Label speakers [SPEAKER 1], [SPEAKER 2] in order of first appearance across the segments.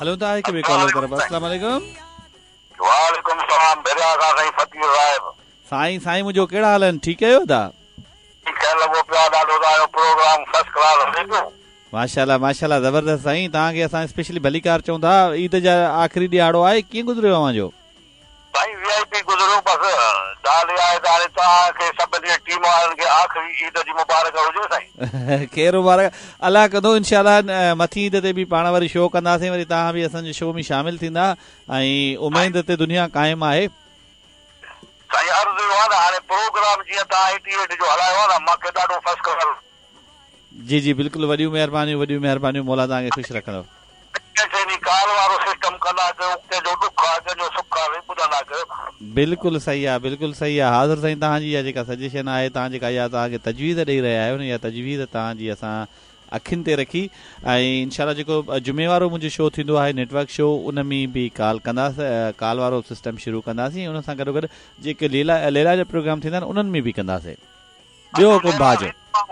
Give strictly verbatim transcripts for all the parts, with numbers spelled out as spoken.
[SPEAKER 1] हलो था हिकु ॿिए कॉलर तरफ़। अस्सलाम वालेकुम।
[SPEAKER 2] वालेकुम सलाम। भेरिया खां साईं फकीर साहिब।
[SPEAKER 1] साईं साईं मुंहिंजो कहिड़ा हाल आहिनि? ठीकु आहियो था?
[SPEAKER 2] ठीकु आहे, लॻो पियो आहे, ॾाढो तव्हांजो प्रोग्राम फर्स्ट क्लास हले पियो।
[SPEAKER 1] माशाल्लाह माशाल्लाह ज़बरदस्त साईं। तव्हांखे असां स्पेशली भलीकार चऊं था। ईद जा आख़िरी ॾियारो आहे, कीअं गुज़रियो अव्हांजो?
[SPEAKER 2] साईं वी आई पी गुज़रियो। बसि ॻाल्हि इहा आहे त हाणे तव्हांखे सभिनी टीम वारनि खे आख़िरी ईद जी मुबारक हुजे साईं।
[SPEAKER 1] ख़ैर मुबारक। अलाह कंदो इंशाल्लाह मथी ईद ते बि पाण वरी शो कंदासीं, वरी तव्हां बि असांजे शो में शामिल थींदा ऐं उमेद ते दुनिया क़ाइमु आहे।
[SPEAKER 2] साईं अर्ज़ु इहो आहे न, हाणे प्रोग्राम जीअं तव्हां एटी एट जो हलायो आहे न, मूंखे ॾाढो फर्स्ट क्लास। जी
[SPEAKER 1] जी बिल्कुलु, वॾियूं महिरबानियूं वॾियूं महिरबानियूं। मौला तव्हांखे ख़ुशि रखंदो।
[SPEAKER 2] काल वारो सिस्टम कंदा कयो, कंहिंजो ॾुख आहे कंहिंजो सुख आहे ॿुधंदा कयो।
[SPEAKER 1] बिल्कुलु सही आहे, बिल्कुलु सही आहे। हाज़िर साईं तव्हांजी इहा जेका सजेशन आहे, तव्हां जेका इहा तव्हांखे तजवीज़ ॾेई रहिया आहियो न, इहा तजवीज़ तव्हांजी असां अखियुनि ते रखी ऐं इंशाल्लाह जेको जुमे वारो मुंहिंजो शो थींदो आहे नेटवर्क शो, उन में बि कॉल कंदासीं, कॉल वारो सिस्टम शुरू कंदासीं। उन सां गॾो गॾु जेके लीला लीला जा प्रोग्राम थींदा आहिनि उन्हनि में बि कंदासीं। ॿियो हुकुम भाजो।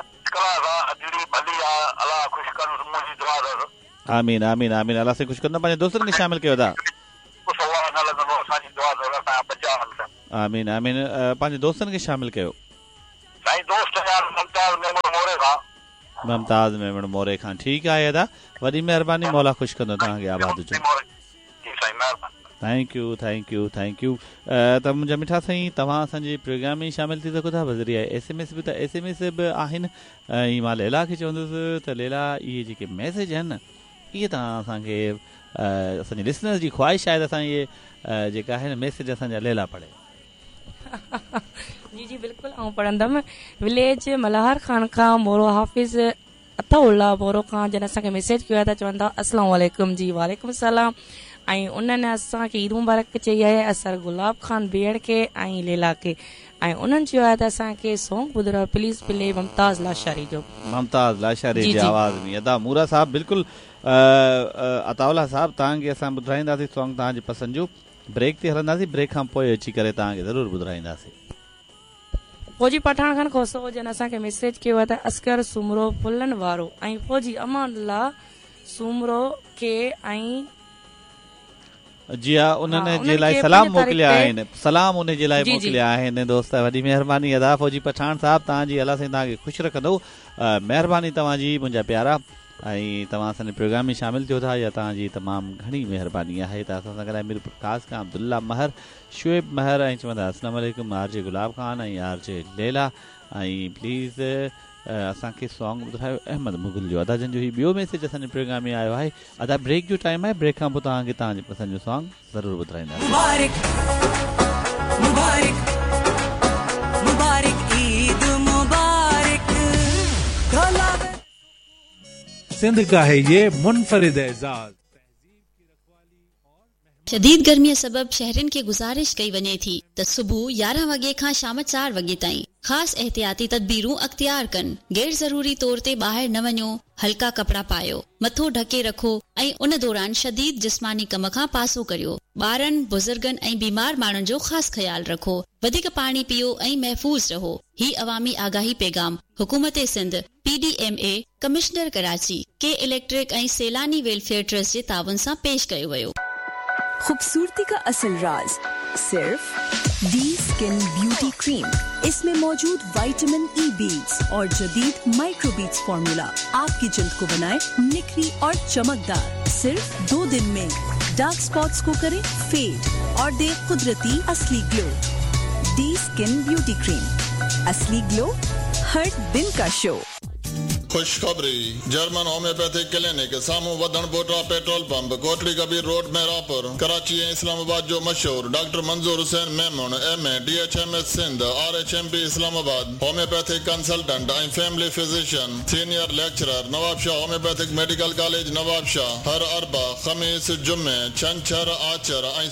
[SPEAKER 1] आमीन आमीन आमीन। अलाह से ख़ुशि कंदो। पंहिंजे दोस्तनि खे शामिल कयो था। आमीन आमीन। पंहिंजे दोस्तनि खे शामिल कयो। मुमताज़ मेमण मोरे खां। ठीकु आहे अदा, वॾी महिरबानी। मौला ख़ुशि कंदो तव्हांखे। आबाद हुजो। Thank U thank U thank U. त मुंहिंजा मिठा साईं, तव्हां असांजे प्रोग्राम में शामिल थी सघो था बज़रिया एस एम एस बि। त एस एम एस बि आहिनि ऐं मां लैला खे चवंदुसि त लैला इहे जेके मैसेज आहिनि न, इहे तव्हां असांखे असांजे लिसनर्स जी ख़्वाहिश आहे त असां इहे जेका आहे न मैसेज असांजा लैला पढ़े।
[SPEAKER 3] जी जी बिल्कुलु, आउं पढ़ंदमि। विलेज मल्हार खान खां मोरो हाफ़िज़ अथउल्ला मोरो खां जन असांखे मैसेज कयो आहे त चवनि था अस्सलाम वालेकुम। जी वालेकुम सलाम। ऐं उन्हनि असांखे ईद मुबारक चई आहे असर गुलाब खान बेड़ खे ऐं लैला खे। ऐं उन्हनि चयो आहे त असांखे सॉन्ग ॿुधो प्लीज़ प्ले मुमताज़ लाशारी जो। मुमताज़ लाशारी जी आवाज़ में अदा मूरा साहब। बिल्कुलु अताउल्ला साहब, तव्हांखे असां ॿुधाईंदासीं सॉन्ग तव्हांजी पसंदि जो। ब्रेक ते हलंदासीं, ब्रेक खां पोइ अची करे तव्हांखे ज़रूरु ॿुधाईंदासीं। फौजी पठाण खान खोसो जन असांखे मैसेज कयो आहे त अस्कर सुमरो फुलनि वारो ऐं फौजी अमानुल्ला सुमरो खे ऐं जी हा उन्हनि जे लाइ सलाम मोकिलिया आहिनि। सलाम उन जे लाइ मोकिलिया आहिनि दोस्त। वॾी महिरबानी अदा फौजी पठाण साहब, तव्हांजी अलाह साईं तव्हांखे ख़ुशि रखंदो। महिरबानी तव्हांजी मुंहिंजा प्यारा। ऐं तव्हां असांजे प्रोग्राम में शामिल थियो था, या तव्हांजी तमामु घणी महिरबानी आहे। त असां सां गॾु मीर ख़ासि खां अब्दुल्ला महर, शुएब महर ऐं चवंदा अस्सलाम वालेकुम आर जे गुलाब खान ऐं आर जे लैला। ऐं प्लीज़ असांखे सॉन्ग ॿुधायो अहमद मुगल जो। अदा जन जो ही ॿियो मैसेज असांजे प्रोग्राम में आयो आहे। अदा ब्रेक जो टाइम आहे, ब्रेक खां पोइ तव्हांखे तव्हांजे पसंदि जो सॉन्ग ज़रूरु ॿुधाईंदासीं।
[SPEAKER 4] सिंध का है ये मुनफरिद एजाज।
[SPEAKER 5] शदीद गर्मीअ सबब शहरनि खे गुज़ारिश कई वञे थी त सुबुह यारहं वॻे खां शाम चार वॻे ताईं ख़ासि एहतियाती तदबीरूं अख्तियार कनि। गैर ज़रूरी तौर ते ॿाहिरि न वञो, हल्का कपड़ा पायो, मथो ढके रखो ऐं उन दौरान शदीद जिस्मानी कम खां पासो करियो। ॿारनि, बुज़ुर्गनि ऐं बीमार माण्हुनि जो ख़ासि ख्यालु रखो। वधीक पाणी पियो ऐं महफ़ूज़ रहो। ही अवामी आगाही पैगाम हुकूमत Sindh, P D M A, commissioner Karachi, के इलेक्ट्रिक ऐं सैलानी वेलफेयर ट्रस्ट जे ताउन सां पेश कयो वियो।
[SPEAKER 6] खूबसूरती का असल राज सिर्फ डी स्किन ब्यूटी क्रीम। इसमें मौजूद विटामिन ई बीट्स और जदीद माइक्रो बीट्स फॉर्मूला आपकी जल्द को बनाए निखरी और चमकदार। सिर्फ दो दिन में डार्क स्पॉट्स को करे फेड और दे कुदरती असली glow. D skin beauty cream, असली ग्लो हर दिन का शो।
[SPEAKER 7] खुशखबरी, जर्मन होम्योपैथिक क्लिनिक सामू वधन बोटा petrol pump Kotli Kabir road में रापुर कराची ऐं इस्लामाबाद जो मशहूर डॉक्टर मंजूर Hussain Memon M A D H M S Sindh R H M B Islamabad homeopathic consultant ऐं family physician senior lecturer Nawab Shah homeopathic medical college Nawab Shah हर अरबा खमीस जुमे छंछर आचर ऐं